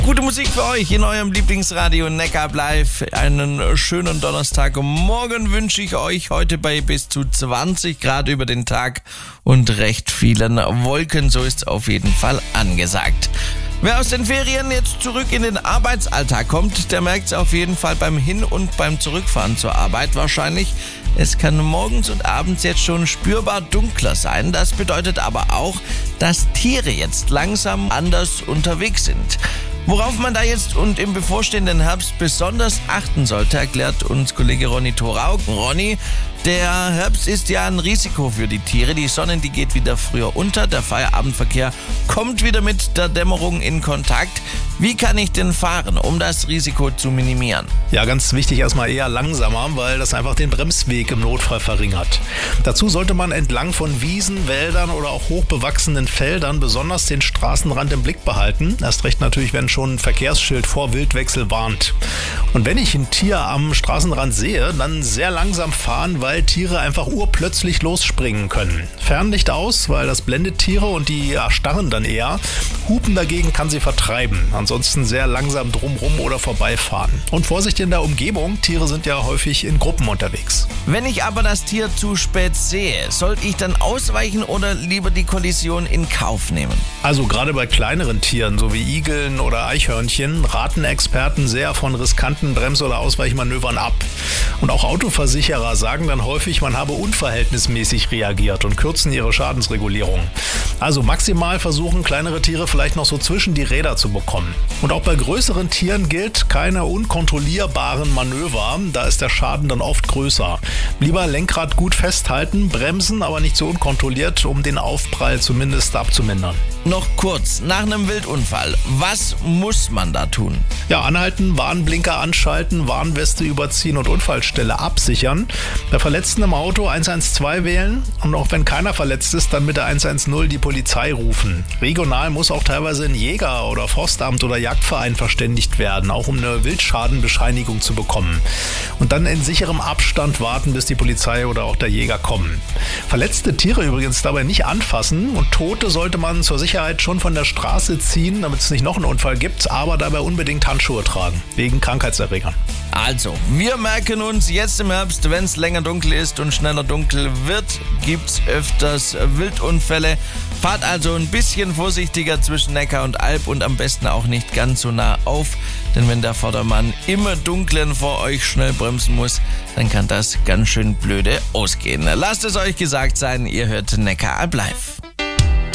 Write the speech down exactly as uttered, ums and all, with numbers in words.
Gute Musik für euch in eurem Lieblingsradio Neckar Live. Einen schönen Donnerstagmorgen wünsche ich euch heute bei bis zu zwanzig Grad über den Tag und recht vielen Wolken. So ist es auf jeden Fall angesagt. Wer aus den Ferien jetzt zurück in den Arbeitsalltag kommt, der merkt es auf jeden Fall beim Hin- und beim Zurückfahren zur Arbeit wahrscheinlich. Es kann morgens und abends jetzt schon spürbar dunkler sein. Das bedeutet aber auch, dass Tiere jetzt langsam anders unterwegs sind. Worauf man da jetzt und im bevorstehenden Herbst besonders achten sollte, erklärt uns Kollege Ronny Thorau. Ronny, der Herbst ist ja ein Risiko für die Tiere. Die Sonne, die geht wieder früher unter. Der Feierabendverkehr kommt wieder mit der Dämmerung in Kontakt. Wie kann ich denn fahren, um das Risiko zu minimieren? Ja, ganz wichtig erstmal eher langsamer, weil das einfach den Bremsweg im Notfall verringert. Dazu sollte man entlang von Wiesen, Wäldern oder auch hochbewachsenen Feldern besonders den Straßenrand im Blick behalten. Erst recht natürlich, wenn schon ein Verkehrsschild vor Wildwechsel warnt. Und wenn ich ein Tier am Straßenrand sehe, dann sehr langsam fahren, weil Tiere einfach urplötzlich losspringen können. Fernlicht aus, weil das blendet Tiere und die erstarren dann eher. Hupen dagegen kann sie vertreiben. Ansonsten sehr langsam drumrum oder vorbeifahren. Und Vorsicht in der Umgebung, Tiere sind ja häufig in Gruppen unterwegs. Wenn ich aber das Tier zu spät sehe, sollte ich dann ausweichen oder lieber die Kollision in Kauf nehmen? Also gerade bei kleineren Tieren, so wie Igeln oder Eichhörnchen, raten Experten sehr von riskanten Brems- oder Ausweichmanövern ab. Und auch Autoversicherer sagen dann häufig, man habe unverhältnismäßig reagiert und kürzen ihre Schadensregulierung. Also maximal versuchen, kleinere Tiere vielleicht noch so zwischen die Räder zu bekommen. Und auch bei größeren Tieren gilt keine unkontrollierbaren Manöver, da ist der Schaden dann oft größer. Lieber Lenkrad gut festhalten, bremsen, aber nicht so unkontrolliert, um den Aufprall zumindest abzumindern. Noch kurz, nach einem Wildunfall, was muss man da tun? Ja, anhalten, Warnblinker anschalten, Warnweste überziehen und Unfallstelle absichern. Bei Verletzten im Auto eins eins zwei wählen und auch wenn keiner verletzt ist, dann mit der eins eins null die Polizei rufen. Regional muss auch teilweise ein Jäger oder Forstamt oder Jagdverein verständigt werden, auch um eine Wildschadenbescheinigung zu bekommen. Und dann in sicherem Abstand warten, bis die Polizei oder auch der Jäger kommen. Verletzte Tiere übrigens dabei nicht anfassen und Tote sollte man zur Sicherheit schon von der Straße ziehen, damit es nicht noch einen Unfall gibt, aber dabei unbedingt Handschuhe tragen, wegen Krankheitserregern. Also, wir merken uns jetzt im Herbst, wenn es länger dunkel ist und schneller dunkel wird, gibt's öfters Wildunfälle. Fahrt also ein bisschen vorsichtiger zwischen Neckar und Alp und am besten auch nicht ganz so nah auf, denn wenn der Vordermann im Dunklen vor euch schnell bremsen muss, dann kann das ganz schön blöde ausgehen. Lasst es euch gesagt sein, ihr hört Neckar Alp live.